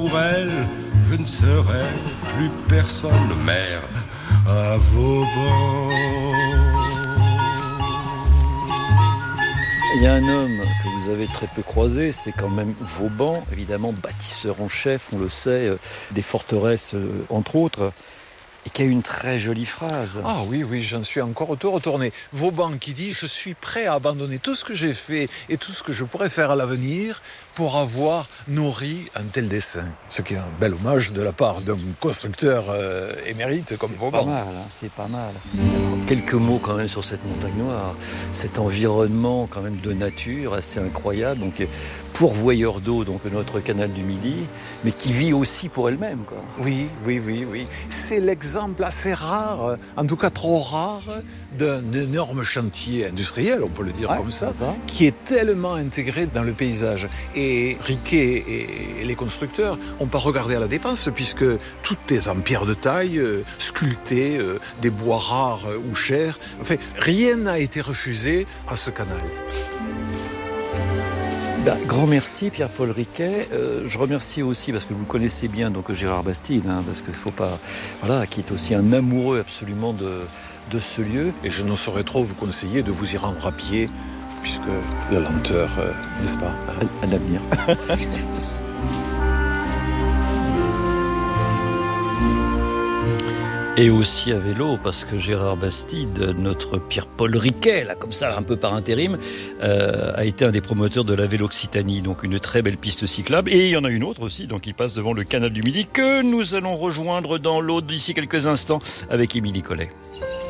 pour elle, je ne serai plus personne. Merde, à Vauban. Il y a un homme que vous avez très peu croisé, c'est quand même Vauban, évidemment bâtisseur en chef, on le sait, des forteresses entre autres, et qui a une très jolie phrase. Ah oui, j'en suis encore retourné. Vauban qui dit « Je suis prêt à abandonner tout ce que j'ai fait et tout ce que je pourrais faire à l'avenir pour avoir nourri un tel dessein. » Ce qui est un bel hommage de la part d'un constructeur émérite comme Vauban. C'est pas mal. Alors, quelques mots quand même sur cette montagne noire, cet environnement quand même de nature assez incroyable, donc pourvoyeur d'eau, donc notre canal du Midi, mais qui vit aussi pour elle-même, quoi. Oui. C'est l'exemple assez rare, en tout cas trop rare, d'un énorme chantier industriel, on peut le dire comme ça, qui est tellement intégré dans le paysage. Et Riquet et les constructeurs n'ont pas regardé à la dépense, puisque tout est en pierre de taille, sculpté, des bois rares ou chers. Enfin, rien n'a été refusé à ce canal. Grand merci Pierre-Paul Riquet. Je remercie aussi, parce que vous connaissez bien donc Gérard Bastide, parce qu'il faut pas, qui est aussi un amoureux absolument de ce lieu. Et je ne saurais trop vous conseiller de vous y rendre à pied, puisque la lenteur, n'est-ce pas, à l'avenir. Et aussi à vélo, parce que Gérard Bastide, notre Pierre-Paul Riquet, là, comme ça, un peu par intérim, a été un des promoteurs de la Véloccitanie, donc une très belle piste cyclable. Et il y en a une autre aussi, donc qui passe devant le canal du Midi, que nous allons rejoindre dans l'eau d'ici quelques instants avec Émilie Collet.